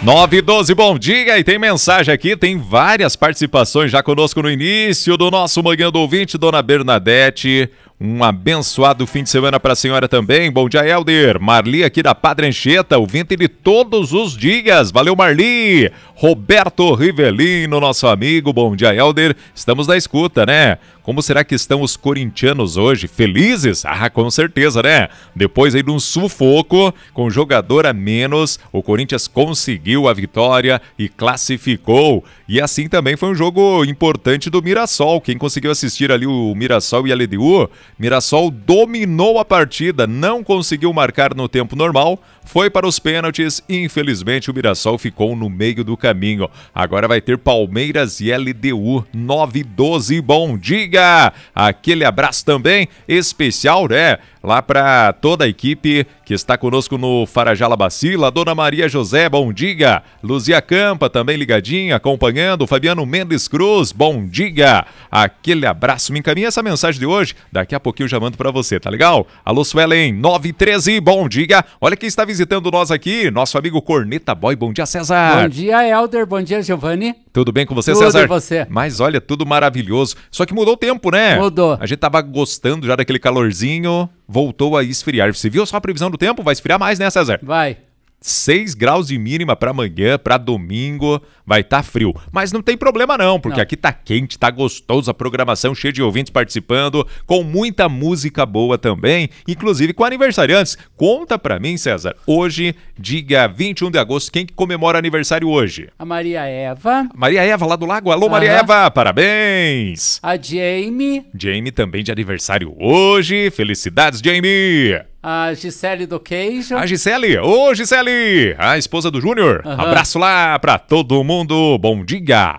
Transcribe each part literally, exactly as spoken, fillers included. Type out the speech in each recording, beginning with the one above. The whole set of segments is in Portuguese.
nove e doze, bom dia, e tem mensagem aqui, tem várias participações já conosco no início do nosso Manhã do Ouvinte, Dona Bernadette. Um abençoado fim de semana para a senhora também. Bom dia, Helder. Marli aqui da Padre Anchieta, ouvinte de todos os dias. Valeu, Marli. Roberto Rivelino, nosso amigo. Bom dia, Helder. Estamos na escuta, né? Como será que estão os corintianos hoje? Felizes? Ah, com certeza, né? Depois aí de um sufoco, com jogador a menos, o Corinthians conseguiu a vitória e classificou. E assim também foi um jogo importante do Mirassol. Quem conseguiu assistir ali o Mirassol e a L D U, Mirassol dominou a partida, não conseguiu marcar no tempo normal, foi para os pênaltis e infelizmente o Mirassol ficou no meio do caminho. Agora vai ter Palmeiras e L D U, nove e doze, bom dia! Aquele abraço também especial, né? Lá para toda a equipe que está conosco no Farajala Bacila, Dona Maria José, bom dia. Luzia Campa também ligadinha, acompanhando. Fabiano Mendes Cruz, bom dia. Aquele abraço, me encaminha essa mensagem de hoje, daqui a pouquinho eu já mando para você, tá legal? Alô, Suelen, nove e treze, bom dia. Olha quem está visitando nós aqui, nosso amigo Corneta Boy, bom dia, César. Bom dia, Helder, bom dia, Giovanni. Tudo bem com você, tudo César? E você? Mas olha, tudo maravilhoso. Só que mudou o tempo, né? Mudou. A gente tava gostando já daquele calorzinho, voltou a esfriar. Você viu só a previsão do tempo? Vai esfriar mais, né, César? Vai. seis graus de mínima para amanhã, para domingo, vai estar tá frio. Mas não tem problema não, porque não. Aqui tá quente, tá gostoso, a programação cheia de ouvintes participando, com muita música boa também, inclusive com aniversariantes. Conta pra mim, César, hoje, dia vinte e um de agosto, quem que comemora aniversário hoje? A Maria Eva. Maria Eva, lá do Lago. Alô, Maria uhum. Eva, parabéns! A Jamie. Jamie também de aniversário hoje, felicidades, Jamie! A Gisele do Queijo. A Gisele, ô Gisele, a esposa do Júnior. Uhum. Abraço lá pra todo mundo, bom dia.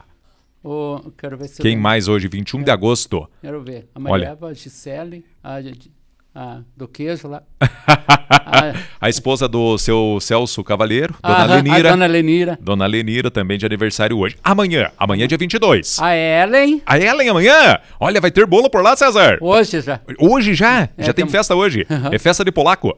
O, quero ver se Quem mais hoje, vinte e um de agosto? Quero ver, a Maria Eva, a Gisele, a, a do Queijo lá. a, a esposa do seu Celso Cavaleiro, Dona Aham, Lenira. A Dona Lenira. Dona Lenira também de aniversário hoje. Amanhã, amanhã é dia vinte e dois. A Ellen. A Ellen amanhã? Olha, vai ter bolo por lá, César? Hoje já. Hoje já? É, já tem, tem festa hoje. Uhum. É festa de polaco.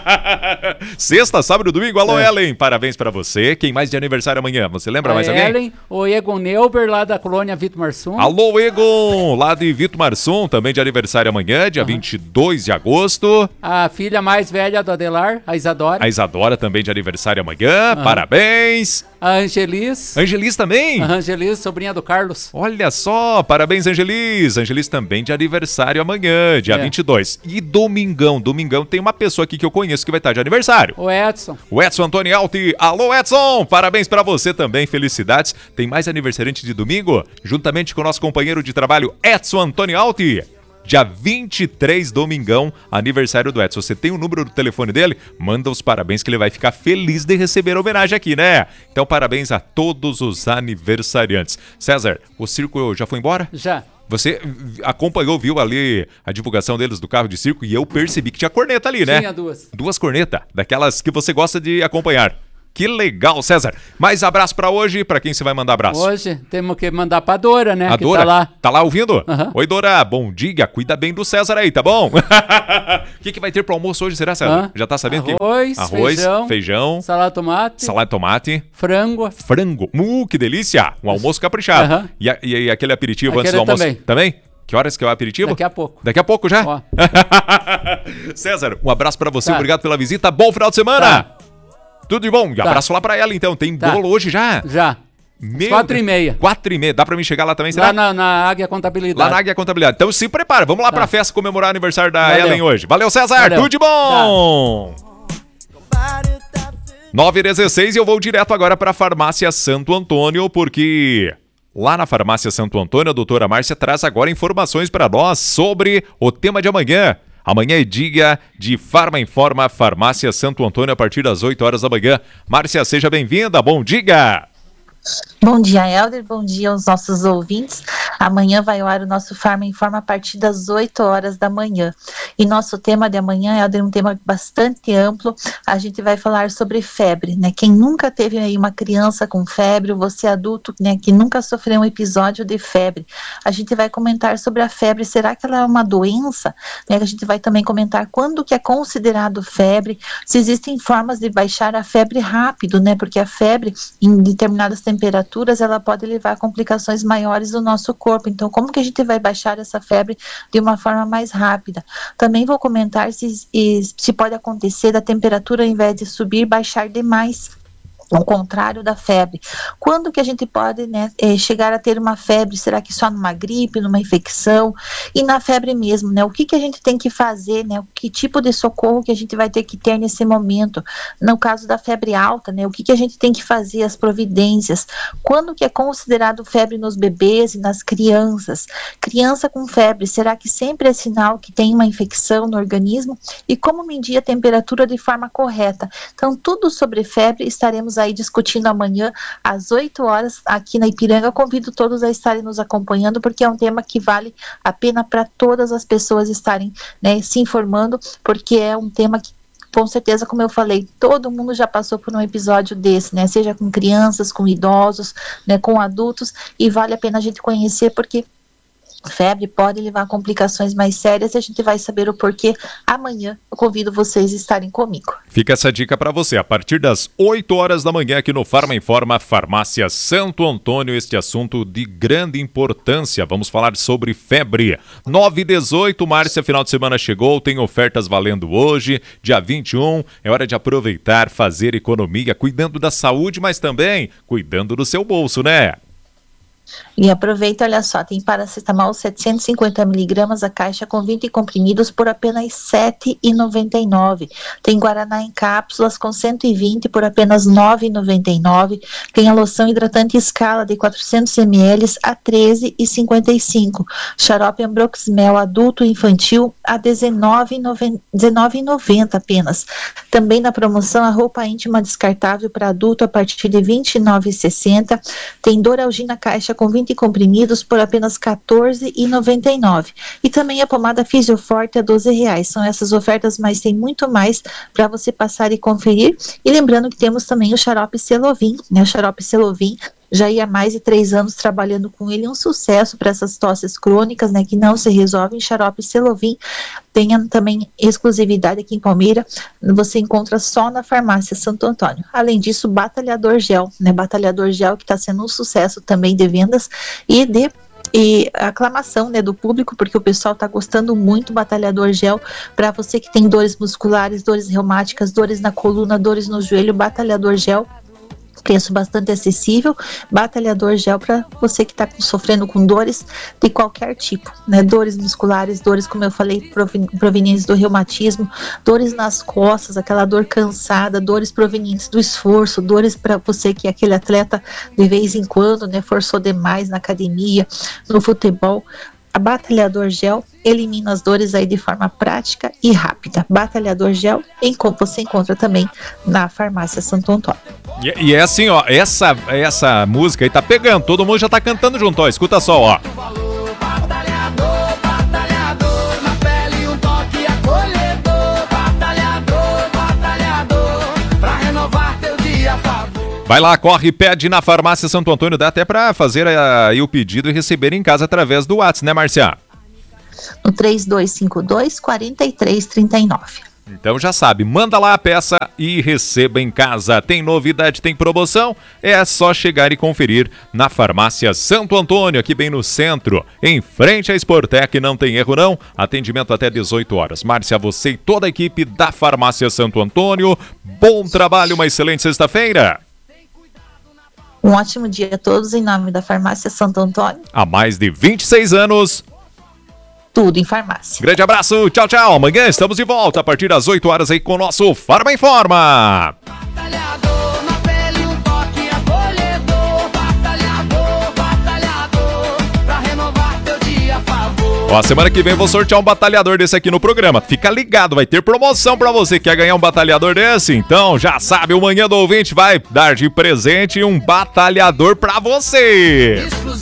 É. Sexta, sábado e domingo. Alô, é. Ellen, parabéns pra você. Quem mais de aniversário amanhã? Você lembra a mais Ellen, alguém? O Egon Neuber, lá da colônia Vitor Marsum. Alô, Egon, lá de Vitor Marsum, também de aniversário amanhã, dia uhum. vinte e dois de agosto. A filha mais velha do Adelar, a Isadora. A Isadora também de aniversário amanhã, uhum. parabéns. A Angelis. Angelis também? A Angelis, sobrinha do Carlos. Olha só, parabéns, Angelis. Angelis também de aniversário amanhã, dia é. vinte e dois. E domingão, domingão tem uma pessoa aqui que eu conheço que vai estar de aniversário. O Edson. O Edson Antônio Alti. Alô, Edson, parabéns pra você também, felicidades. Tem mais aniversariante de domingo? Juntamente com o nosso companheiro de trabalho, Edson Antônio Alti. Dia vinte e três, domingão, aniversário do Edson. Você tem o número do telefone dele? Manda os parabéns que ele vai ficar feliz de receber a homenagem aqui, né? Então, parabéns a todos os aniversariantes. César, o circo já foi embora? Já. Você acompanhou, viu ali a divulgação deles do carro de circo e eu percebi que tinha corneta ali, né? Tinha duas. Duas cornetas, daquelas que você gosta de acompanhar. Que legal, César. Mais abraço pra hoje, pra quem você vai mandar abraço? Hoje temos que mandar pra Dora, né? A que Dora? Tá lá. Tá lá ouvindo? Uhum. Oi, Dora, bom dia. Cuida bem do César aí, tá bom? O que, que vai ter pro almoço hoje, será, César? Uhum. Já tá sabendo? Arroz, que... Arroz, feijão, feijão, salada de tomate, salada de tomate, frango. Frango. Uh, que delícia. Um almoço caprichado. Uhum. E, a, e, e aquele aperitivo aquele antes do almoço? Também. Também? Que horas que é o aperitivo? Daqui a pouco. Daqui a pouco já? Ó. César, um abraço pra você, tá. Obrigado pela visita. Bom final de semana. Tá. Tudo de bom. E tá. abraço lá pra ela, então. Tem tá. bolo hoje já? Já. Meu Quatro e meia. Quatro e meia. Dá pra mim chegar lá também, será? Lá na, na Águia Contabilidade. Lá na Águia Contabilidade. Então se prepara. Vamos lá tá. pra festa comemorar o aniversário da Valeu. Ellen hoje. Valeu, César. Valeu. Tudo de bom. Tá. nove e dezesseis e eu vou direto agora pra Farmácia Santo Antônio, porque... Lá na Farmácia Santo Antônio, a doutora Márcia traz agora informações para nós sobre o tema de amanhã. Amanhã é dia de Farma Informa Farmácia Santo Antônio a partir das oito horas da manhã. Márcia, seja bem-vinda, bom dia! Bom dia, Helder, bom dia aos nossos ouvintes. Amanhã vai ao ar o nosso Farma Informa a partir das oito horas da manhã. E nosso tema de amanhã é um tema bastante amplo. A gente vai falar sobre febre, né? Quem nunca teve aí uma criança com febre, você adulto, né, que nunca sofreu um episódio de febre. A gente vai comentar sobre a febre, será que ela é uma doença? Né? A gente vai também comentar quando que é considerado febre, se existem formas de baixar a febre rápido, né? Porque a febre, em determinadas temperaturas, ela pode levar a complicações maiores do nosso corpo. Então, como que a gente vai baixar essa febre de uma forma mais rápida? Também vou comentar se, se pode acontecer da temperatura, ao invés de subir, baixar demais. Ao contrário da febre. Quando que a gente pode, né, é, chegar a ter uma febre? Será que só numa gripe, numa infecção? E na febre mesmo, né? O que que a gente tem que fazer, né? Que tipo de socorro que a gente vai ter que ter nesse momento? No caso da febre alta, né? O que que a gente tem que fazer? As providências. Quando que é considerado febre nos bebês e nas crianças? Criança com febre, será que sempre é sinal que tem uma infecção no organismo? E como medir a temperatura de forma correta? Então, tudo sobre febre estaremos aí discutindo amanhã às oito horas aqui na Ipiranga. Eu convido todos a estarem nos acompanhando, porque é um tema que vale a pena para todas as pessoas estarem, né, se informando, porque é um tema que, com certeza, como eu falei, todo mundo já passou por um episódio desse, né, seja com crianças, com idosos, né, com adultos, e vale a pena a gente conhecer, porque febre pode levar a complicações mais sérias e a gente vai saber o porquê amanhã. Eu convido vocês a estarem comigo. Fica essa dica para você, a partir das oito horas da manhã aqui no Farma Informa, Farmácia Santo Antônio, este assunto de grande importância. Vamos falar sobre febre. nove e dezoito, Márcia, final de semana chegou, tem ofertas valendo hoje, dia vinte e um, é hora de aproveitar, fazer economia, cuidando da saúde, mas também cuidando do seu bolso, né? E aproveita, olha só, tem paracetamol setecentos e cinquenta miligramas a caixa com vinte comprimidos por apenas sete reais e noventa e nove centavos. Tem Guaraná em cápsulas com cento e vinte por apenas nove reais e noventa e nove centavos. Tem a loção hidratante Scala de quatrocentos mililitros a treze reais e cinquenta e cinco centavos. Xarope Ambroxmel adulto e infantil a dezenove reais e noventa centavos apenas. Também na promoção a roupa íntima descartável para adulto a partir de vinte e nove reais e sessenta centavos. Tem Doralgina na caixa com vinte comprimidos por apenas quatorze reais e noventa e nove centavos. E também a pomada Fisioforte a doze reais. São essas ofertas, mas tem muito mais para você passar e conferir. E lembrando que temos também o xarope Celovin, né? O xarope Celovin, já ia há mais de três anos trabalhando com ele, um sucesso para essas tosses crônicas, né, que não se resolvem. Xarope Celovin tem também exclusividade aqui em Palmeira, você encontra só na Farmácia Santo Antônio. Além disso, Batalhador Gel, né, Batalhador Gel que está sendo um sucesso também de vendas e de e aclamação, né, do público, porque o pessoal está gostando muito do Batalhador Gel. Para você que tem dores musculares, dores reumáticas, dores na coluna, dores no joelho, Batalhador Gel, preço bastante acessível. Batalhador Gel para você que está sofrendo com dores de qualquer tipo, né? Dores musculares, dores, como eu falei, provenientes do reumatismo, dores nas costas, aquela dor cansada, dores provenientes do esforço, dores para você que é aquele atleta de vez em quando, né, forçou demais na academia, no futebol. A Batalhador Gel elimina as dores aí de forma prática e rápida. Batalhador Gel você encontra também na Farmácia Santo Antônio. E, e é assim, ó, essa, essa música aí tá pegando, todo mundo já tá cantando junto, ó, escuta só, ó. Vai lá, corre e pede na Farmácia Santo Antônio, dá até pra fazer aí o pedido e receber em casa através do WhatsApp, né, Márcia? No três dois cinco dois, quatro três três nove. Então já sabe, manda lá a peça e receba em casa. Tem novidade, tem promoção? É só chegar e conferir na Farmácia Santo Antônio, aqui bem no centro, em frente à Sportec, não tem erro não. Atendimento até dezoito horas. Márcia, você e toda a equipe da Farmácia Santo Antônio, bom trabalho, uma excelente sexta-feira. Um ótimo dia a todos, em nome da Farmácia Santo Antônio. Há mais de vinte e seis anos. Tudo em farmácia. Grande abraço, tchau, tchau. Amanhã estamos de volta a partir das oito horas aí com o nosso Farma Informa. Batalhador, na pele um toque acolhedor. Batalhador, batalhador, pra renovar teu dia a favor. Ó, semana que vem vou sortear um batalhador desse aqui no programa. Fica ligado, vai ter promoção pra você que quer ganhar um batalhador desse. Então, já sabe, o Manhã do Ouvinte vai dar de presente um batalhador pra você. Exclusivo.